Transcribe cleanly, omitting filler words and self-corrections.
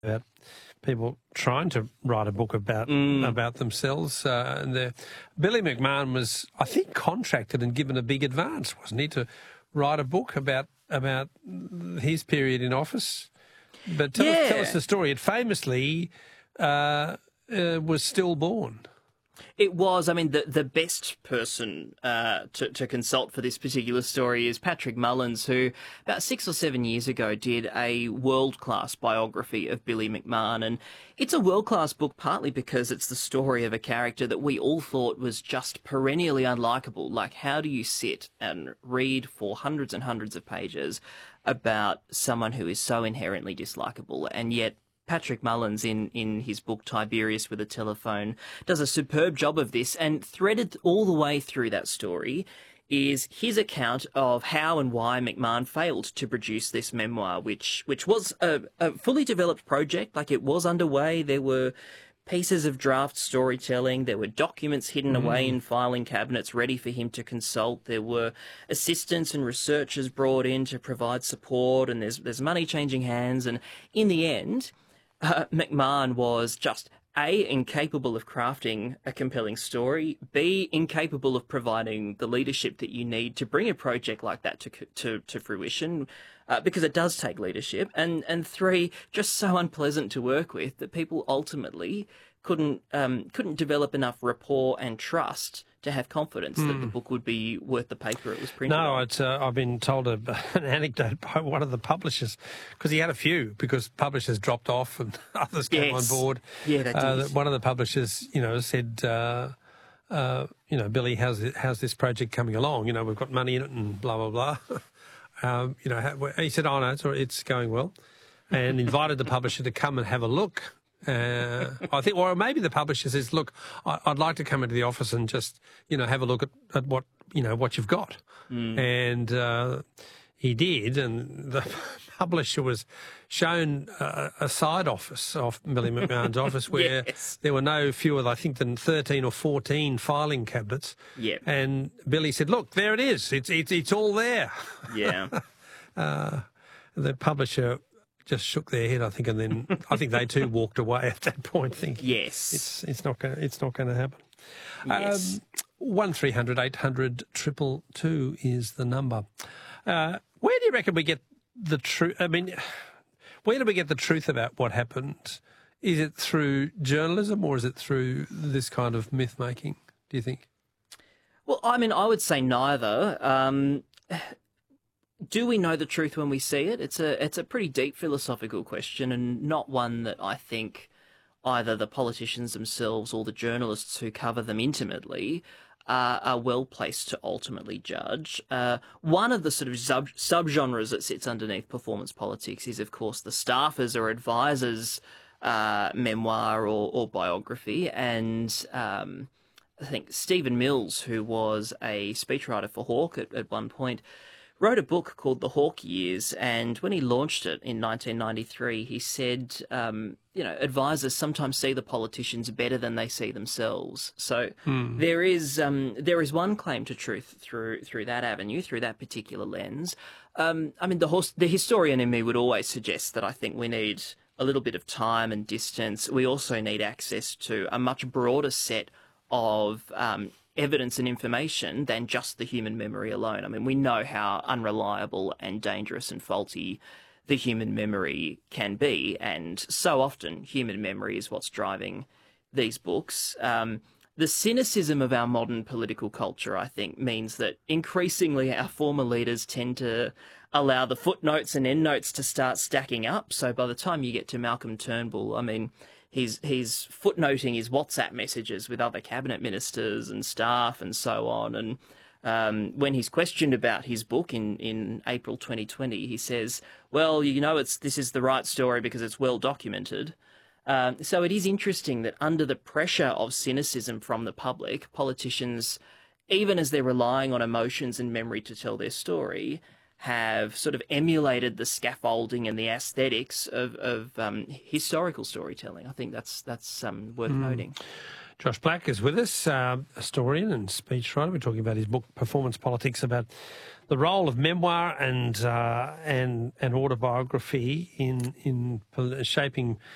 about people trying to write a book about themselves. Billy McMahon was, I think, contracted and given a big advance, wasn't he, to write a book about his period in office? But tell us the story. It famously was stillborn. It was. I mean, the best person to consult for this particular story is Patrick Mullins, who about 6 or 7 years ago did a world-class biography of Billy McMahon. And it's a world-class book partly because it's the story of a character that we all thought was just perennially unlikable. Like, how do you sit and read for hundreds and hundreds of pages about someone who is so inherently dislikable, and yet Patrick Mullins, in his book Tiberius with a Telephone, does a superb job of this, and threaded all the way through that story is his account of how and why McMahon failed to produce this memoir, which was a fully developed project. Like, it was underway. There were pieces of draft storytelling. There were documents hidden away in filing cabinets ready for him to consult. There were assistants and researchers brought in to provide support, and there's money changing hands. And in the end, McMahon was just A, incapable of crafting a compelling story, B, incapable of providing the leadership that you need to bring a project like that to fruition, because it does take leadership, and 3, just so unpleasant to work with that people ultimately couldn't develop enough rapport and trust to have confidence that the book would be worth the paper it was printed on. I've been told an anecdote by one of the publishers, because he had a few, because publishers dropped off and others came on board. Yeah, that did. One of the publishers, said, Billy, how's this project coming along? We've got money in it and blah, blah, blah. He said, oh, no, it's going well, and invited the publisher to come and have a look. I think, or maybe the publisher says, look, I'd like to come into the office and just, have a look at what, what you've got. And he did, and the publisher was shown a side office of Billy McMahon's office where there were no fewer, I think, than 13 or 14 filing cabinets. Yep. And Billy said, look, there it is. It's all there. Yeah. The publisher just shook their head, I think, and then I think they too walked away at that point, thinking, yes, it's not going to happen. Yes. 1300 800 222 is the number. Where do you reckon we get the truth? I mean, where do we get the truth about what happened? Is it through journalism, or is it through this kind of myth making, do you think? Well, I mean, I would say neither. Do we know the truth when we see it? It's a pretty deep philosophical question, and not one that I think either the politicians themselves or the journalists who cover them intimately are well placed to ultimately judge. One of the sort of subgenres that sits underneath performance politics is, of course, the staffers or advisors memoir or biography, and I think Stephen Mills, who was a speechwriter for Hawke at one point, wrote a book called The Hawke Years, and when he launched it in 1993, he said, advisors sometimes see the politicians better than they see themselves. So there is one claim to truth through that avenue, through that particular lens. I mean, the historian in me would always suggest that I think we need a little bit of time and distance. We also need access to a much broader set of evidence and information than just the human memory alone. I mean, we know how unreliable and dangerous and faulty the human memory can be, and so often human memory is what's driving these books. The cynicism of our modern political culture, I think, means that increasingly our former leaders tend to allow the footnotes and endnotes to start stacking up. So by the time you get to Malcolm Turnbull, I mean, he's footnoting his WhatsApp messages with other cabinet ministers and staff and so on. And when he's questioned about his book in April 2020, he says, well, this is the right story because it's well documented. So it is interesting that under the pressure of cynicism from the public, politicians, even as they're relying on emotions and memory to tell their story, have sort of emulated the scaffolding and the aesthetics of historical storytelling. I think that's worth noting. Josh Black is with us, historian and speechwriter. We're talking about his book, Performance Politics, about the role of memoir and autobiography in shaping